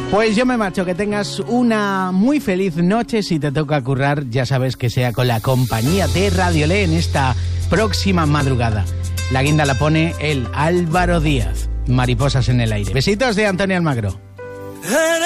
Pues yo me marcho, que tengas una muy feliz noche. Si te toca currar, ya sabes que sea con la compañía de Radiolé en esta próxima madrugada. La guinda la pone el Álvaro Díaz. Mariposas en el aire. Besitos de Antonio Almagro.